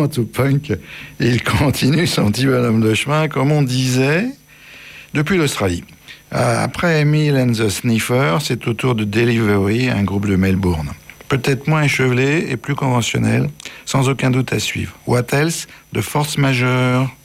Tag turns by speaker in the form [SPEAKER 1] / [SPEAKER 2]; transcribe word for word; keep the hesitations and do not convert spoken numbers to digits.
[SPEAKER 1] vraiment tout punk. Il continue son petit bonhomme de chemin, comme on disait, depuis l'Australie. Après Emil and the Sniffers, c'est au tour de Delivery, un groupe de Melbourne. Peut-être moins échevelé et plus conventionnel, sans aucun doute à suivre. What Else, de Force Majeure.